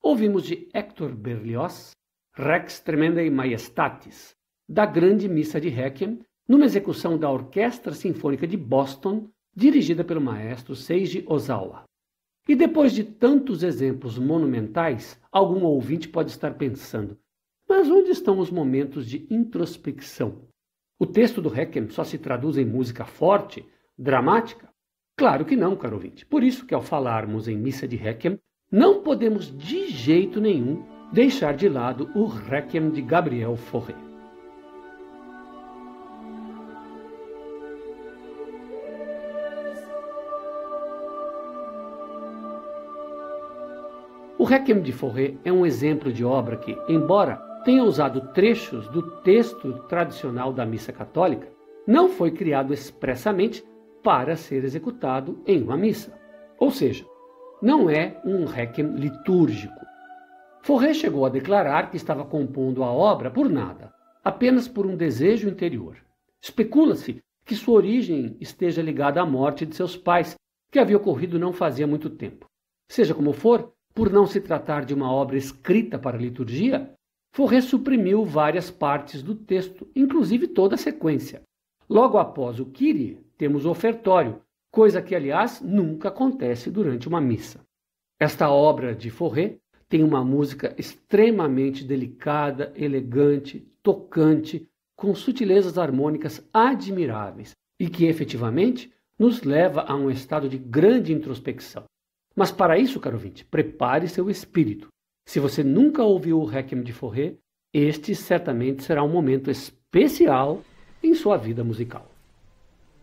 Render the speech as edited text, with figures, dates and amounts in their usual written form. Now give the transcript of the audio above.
ouvimos de Hector Berlioz, Rex Tremendae Majestatis, da Grande Missa de Requiem, numa execução da Orquestra Sinfônica de Boston, dirigida pelo maestro Seiji Ozawa. E depois de tantos exemplos monumentais, algum ouvinte pode estar pensando, mas onde estão os momentos de introspecção? O texto do Requiem só se traduz em música forte, dramática? Claro que não, caro ouvinte. Por isso que ao falarmos em Missa de Requiem, não podemos de jeito nenhum deixar de lado o Requiem de Gabriel Fauré. O Requiem de Fauré é um exemplo de obra que, embora tenha usado trechos do texto tradicional da missa católica, não foi criado expressamente para ser executado em uma missa. Ou seja, não é um Requiem litúrgico. Fauré chegou a declarar que estava compondo a obra por nada, apenas por um desejo interior. Especula-se que sua origem esteja ligada à morte de seus pais, que havia ocorrido não fazia muito tempo. Seja como for, por não se tratar de uma obra escrita para a liturgia, Fauré suprimiu várias partes do texto, inclusive toda a sequência. Logo após o Kyrie, temos o ofertório, coisa que, aliás, nunca acontece durante uma missa. Esta obra de Fauré tem uma música extremamente delicada, elegante, tocante, com sutilezas harmônicas admiráveis e que, efetivamente, nos leva a um estado de grande introspecção. Mas para isso, caro ouvinte, prepare seu espírito. Se você nunca ouviu o Requiem de Fauré, este certamente será um momento especial em sua vida musical.